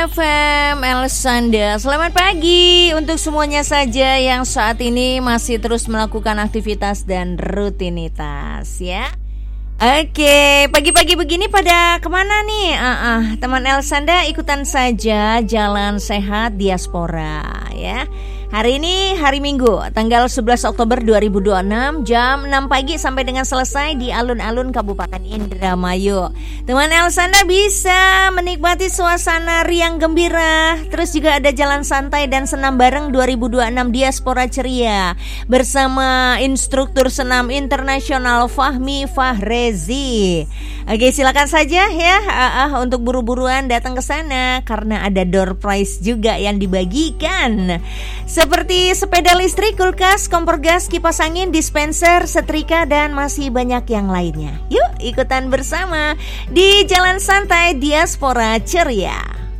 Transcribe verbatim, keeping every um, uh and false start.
F M Elsanda. Selamat pagi untuk semuanya saja yang saat ini masih terus melakukan aktivitas dan rutinitas ya. Oke, pagi-pagi begini pada kemana nih? Uh, uh, teman Elsanda ikutan saja jalan sehat diaspora ya. Hari ini hari Minggu, tanggal sebelas Oktober dua ribu dua puluh enam, jam enam pagi sampai dengan selesai di alun-alun Kabupaten Indramayu. Teman Elsanda bisa menikmati suasana riang gembira. Terus juga ada jalan santai dan senam bareng dua ribu dua puluh enam Diaspora Ceria bersama instruktur senam internasional Fahmi Fahrezi. Oke, silakan saja ya uh, uh, untuk buru-buruan datang ke sana karena ada door prize juga yang dibagikan. Seperti sepeda listrik, kulkas, kompor gas, kipas angin, dispenser, setrika, dan masih banyak yang lainnya. Yuk ikutan bersama di Jalan Santai Diaspora Ceria.